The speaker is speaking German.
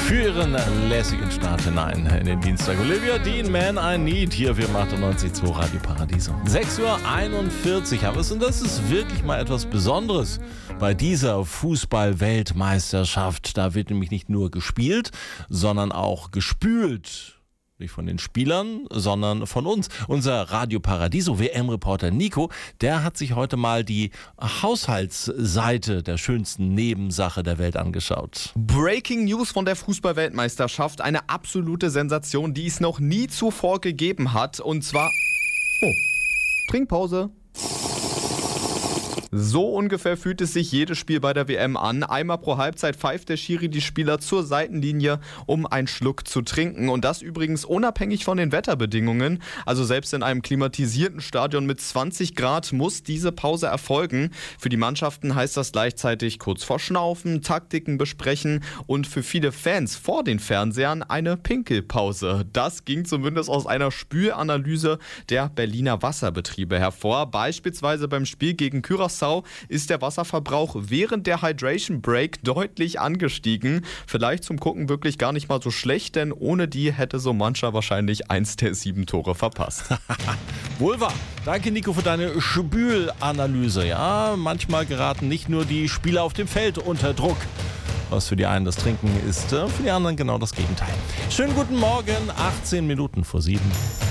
für ihren lässigen Start hinein in den Dienstag. Olivia Dean, Man I Need, hier für 98.2 Radio Paradiso. 6:41 Uhr haben wir es und das ist wirklich mal etwas Besonderes bei dieser Fußball-Weltmeisterschaft. Da wird nämlich nicht nur gespielt, sondern auch gespült. Nicht von den Spielern, sondern von uns. Unser Radio Paradiso WM-Reporter Nico, der hat sich heute mal die Haushaltsseite der schönsten Nebensache der Welt angeschaut. Breaking News von der Fußball-Weltmeisterschaft. Eine absolute Sensation, die es noch nie zuvor gegeben hat. Und zwar... Oh, Trinkpause. So ungefähr fühlt es sich jedes Spiel bei der WM an. Einmal pro Halbzeit pfeift der Schiri die Spieler zur Seitenlinie, um einen Schluck zu trinken. Und das übrigens unabhängig von den Wetterbedingungen. Also selbst in einem klimatisierten Stadion mit 20 Grad muss diese Pause erfolgen. Für die Mannschaften heißt das gleichzeitig kurz vor Schnaufen, Taktiken besprechen und für viele Fans vor den Fernsehern eine Pinkelpause. Das ging zumindest aus einer Spülanalyse der Berliner Wasserbetriebe hervor. Beispielsweise beim Spiel gegen Curaçao ist der Wasserverbrauch während der Hydration Break deutlich angestiegen. Vielleicht zum Gucken wirklich gar nicht mal so schlecht, denn ohne die hätte so mancher wahrscheinlich 1 der 7 Tore verpasst. Wohl wahr. Danke, Nico, für deine Spülanalyse. Ja, manchmal geraten nicht nur die Spieler auf dem Feld unter Druck. Was für die einen das Trinken ist, für die anderen genau das Gegenteil. Schönen guten Morgen, 18 Minuten vor 7.